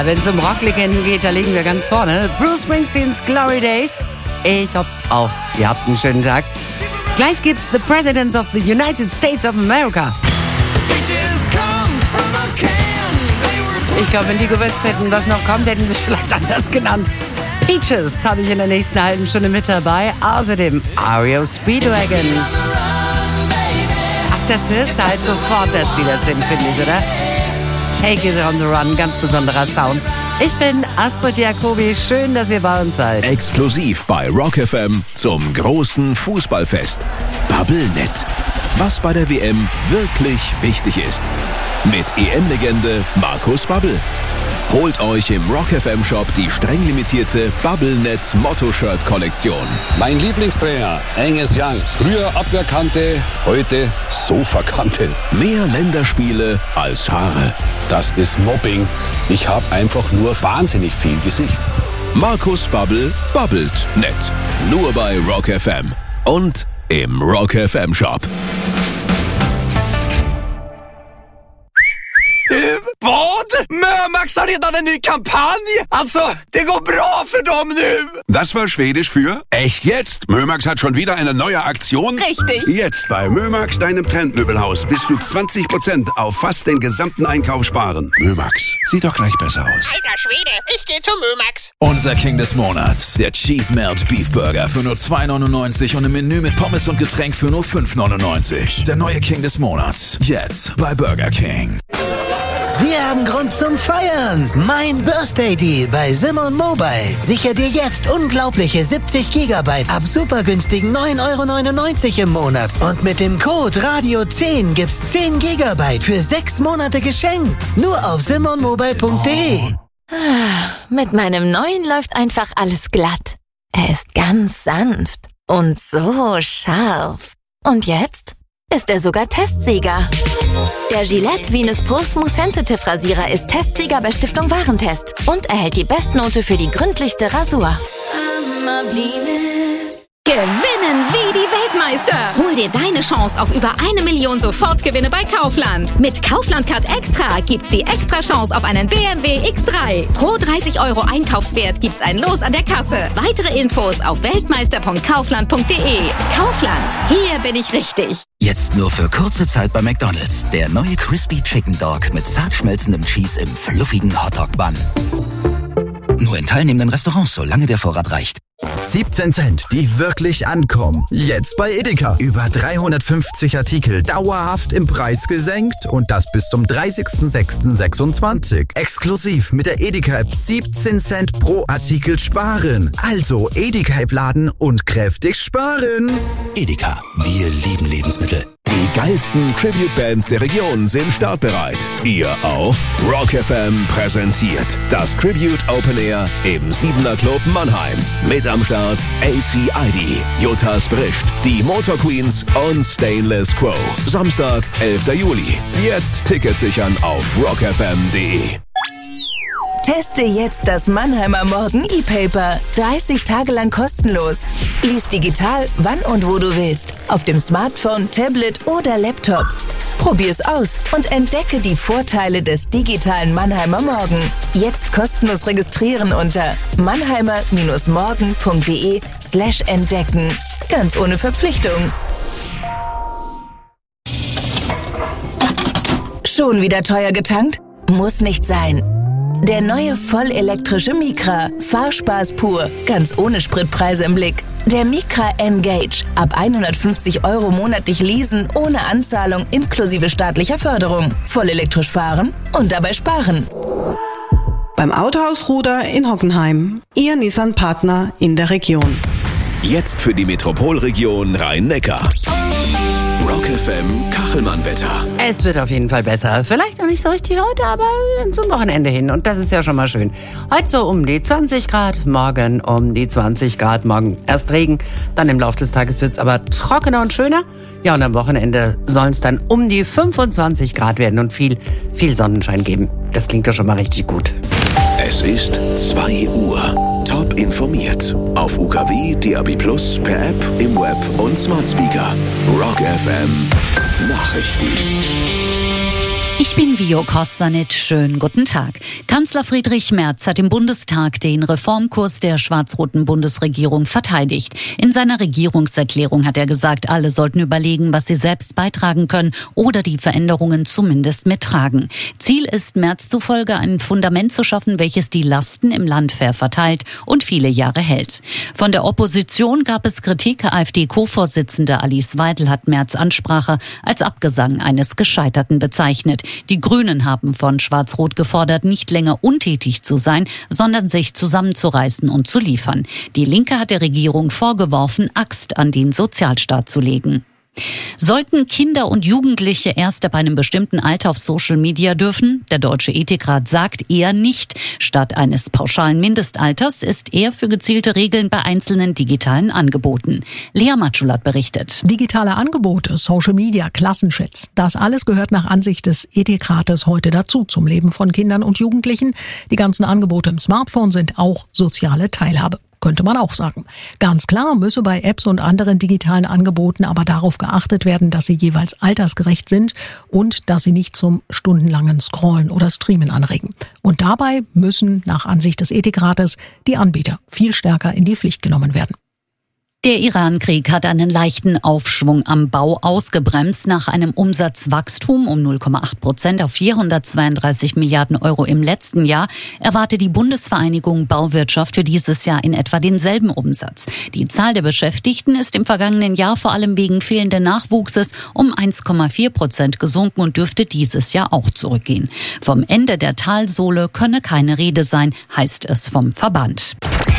Ja, wenn es um Rocklegenden geht, da liegen wir ganz vorne. Bruce Springsteens Glory Days. Ich hoffe auch, ihr habt einen schönen Tag. Gleich gibt's The Presidents of the United States of America. Ich glaube, wenn die gewusst hätten, was noch kommt, hätten sie es vielleicht anders genannt. Peaches habe ich in der nächsten halben Stunde mit dabei. Außerdem REO Speedwagon. Ach, das hörst du halt sofort, dass die das sind, finde ich, oder? Take It on the Run, ganz besonderer Sound. Ich bin Astrid Jacobi, schön, dass ihr bei uns seid. Exklusiv bei Rock FM zum großen Fußballfest. Bubblenet. Was bei der WM wirklich wichtig ist. Mit EM-Legende Markus Babbel. Holt euch im Rock FM Shop die streng limitierte Bubblenet Motto-Shirt-Kollektion. Mein Lieblingstrainer, Angus Young. Früher Abwehrkante, heute Sofakante. Mehr Länderspiele als Haare. Das ist Mobbing. Ich habe einfach nur wahnsinnig viel Gesicht. Markus Babbel babbelt nett. Nur bei Rock FM und im Rock FM Shop. Vad? Mömax har redan en ny kampanj! Alltså, det går bra för dem nu! Das war Schwedisch für echt jetzt? Mömax hat schon wieder eine neue Aktion? Richtig. Jetzt bei Mömax, deinem Trendmöbelhaus, bis zu 20% auf fast den gesamten Einkauf sparen. Mömax, sieht doch gleich besser aus. Alter Schwede, ich geh zu Mömax. Unser King des Monats, der Cheese Melt Beef Burger für nur $2,99 und ein Menü mit Pommes und Getränk für nur $5,99. Der neue King des Monats, jetzt bei Burger King. Wir haben Grund zum Feiern. Mein Birthday Deal bei Simon Mobile. Sicher dir jetzt unglaubliche 70 GB ab super günstigen 9,99 € im Monat. Und mit dem Code Radio10 gibt's 10 GB für 6 Monate geschenkt. Nur auf simonmobile.de. Mit meinem neuen läuft einfach alles glatt. Er ist ganz sanft und so scharf. Und jetzt ist er sogar Testsieger. Der Gillette Venus Pro Smooth Sensitive Rasierer ist Testsieger bei Stiftung Warentest und erhält die Bestnote für die gründlichste Rasur. Gewinnen wie die Weltmeister! Hol dir deine Chance auf über 1 Million Sofortgewinne bei Kaufland. Mit Kaufland Card Extra gibt's die extra Chance auf einen BMW X3. Pro 30 € Einkaufswert gibt's ein Los an der Kasse. Weitere Infos auf weltmeister.kaufland.de. Kaufland, hier bin ich richtig. Jetzt nur für kurze Zeit bei McDonald's. Der neue Crispy Chicken Dog mit zart schmelzendem Cheese im fluffigen Hotdog-Bun. Nur in teilnehmenden Restaurants, solange der Vorrat reicht. 17 Cent, die wirklich ankommen. Jetzt bei Edeka. Über 350 Artikel dauerhaft im Preis gesenkt und das bis zum 30.06.26. Exklusiv mit der Edeka-App 17 Cent pro Artikel sparen. Also Edeka-App laden und kräftig sparen. Edeka, wir lieben Lebensmittel. Die geilsten Tribute-Bands der Region sind startbereit. Ihr auch? Rock FM präsentiert das Tribute Open Air im 7er Club Mannheim. Mit am Start ACID, Juttas Brischt, die Motor Queens und Stainless Quo. Samstag, 11. Juli. Jetzt Tickets sichern auf rockfm.de. Teste jetzt das Mannheimer Morgen E-Paper. 30 Tage lang kostenlos. Lies digital, wann und wo du willst. Auf dem Smartphone, Tablet oder Laptop. Probier's aus und entdecke die Vorteile des digitalen Mannheimer Morgen. Jetzt kostenlos registrieren unter mannheimer-morgen.de/entdecken. Ganz ohne Verpflichtung. Schon wieder teuer getankt? Muss nicht sein. Der neue vollelektrische Micra. Fahrspaß pur. Ganz ohne Spritpreise im Blick. Der Micra N-Gage. Ab 150 € monatlich leasen, ohne Anzahlung, inklusive staatlicher Förderung. Vollelektrisch fahren und dabei sparen. Beim Autohaus Ruder in Hockenheim. Ihr Nissan-Partner in der Region. Jetzt für die Metropolregion Rhein-Neckar. Rock FM Kachelmann-Wetter. Es wird auf jeden Fall besser. Vielleicht noch nicht so richtig heute, aber zum Wochenende hin. Und das ist ja schon mal schön. Heute so um die 20 Grad, morgen um die 20 Grad. Morgen erst Regen, dann im Laufe des Tages wird es aber trockener und schöner. Ja, und am Wochenende sollen es dann um die 25 Grad werden und viel Sonnenschein geben. Das klingt doch schon mal richtig gut. Es ist 2 Uhr. Top informiert. Auf UKW, DAB+, per App, im Web und Smart Speaker. Rock FM Nachrichten. Ich bin Vio Kostanic. Schönen guten Tag. Kanzler Friedrich Merz hat im Bundestag den Reformkurs der schwarz-roten Bundesregierung verteidigt. In seiner Regierungserklärung hat er gesagt, alle sollten überlegen, was sie selbst beitragen können oder die Veränderungen zumindest mittragen. Ziel ist Merz zufolge, ein Fundament zu schaffen, welches die Lasten im Land fair verteilt und viele Jahre hält. Von der Opposition gab es Kritik. AfD-Co-Vorsitzende Alice Weidel hat Merz' Ansprache als Abgesang eines Gescheiterten bezeichnet. Die Grünen haben von Schwarz-Rot gefordert, nicht länger untätig zu sein, sondern sich zusammenzureißen und zu liefern. Die Linke hat der Regierung vorgeworfen, Axt an den Sozialstaat zu legen. Sollten Kinder und Jugendliche erst ab einem bestimmten Alter auf Social Media dürfen? Der Deutsche Ethikrat sagt eher nicht. Statt eines pauschalen Mindestalters ist er für gezielte Regeln bei einzelnen digitalen Angeboten. Lea Matschulat berichtet. Digitale Angebote, Social Media, Klassenchats, das alles gehört nach Ansicht des Ethikrates heute dazu zum Leben von Kindern und Jugendlichen. Die ganzen Angebote im Smartphone sind auch soziale Teilhabe. Könnte man auch sagen. Ganz klar müsse bei Apps und anderen digitalen Angeboten aber darauf geachtet werden, dass sie jeweils altersgerecht sind und dass sie nicht zum stundenlangen Scrollen oder Streamen anregen. Und dabei müssen nach Ansicht des Ethikrates die Anbieter viel stärker in die Pflicht genommen werden. Der Iran-Krieg hat einen leichten Aufschwung am Bau ausgebremst. Nach einem Umsatzwachstum um 0,8% auf 432 Milliarden Euro im letzten Jahr erwartet die Bundesvereinigung Bauwirtschaft für dieses Jahr in etwa denselben Umsatz. Die Zahl der Beschäftigten ist im vergangenen Jahr vor allem wegen fehlenden Nachwuchses um 1,4% gesunken und dürfte dieses Jahr auch zurückgehen. Vom Ende der Talsohle könne keine Rede sein, heißt es vom Verband.